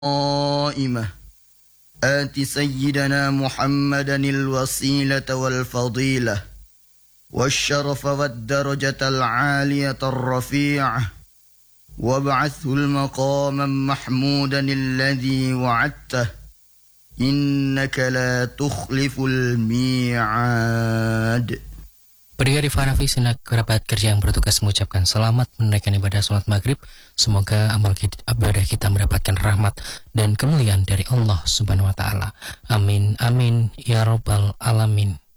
قائمة آت سيدنا محمدا الوسيلة والفضيلة والشرف والدرجة العالية الرفيعة وابعثه المقاما محمودا الذي وعدته إنك لا تخلف الميعاد. Pendengar Rifa Raffi, senak kerabat kerja yang bertugas mengucapkan selamat menunaikan ibadah sholat maghrib. Semoga ibadah kita mendapatkan rahmat dan kemuliaan dari Allah Subhanahu wa Ta'ala. Amin, amin, ya Rabbal Alamin.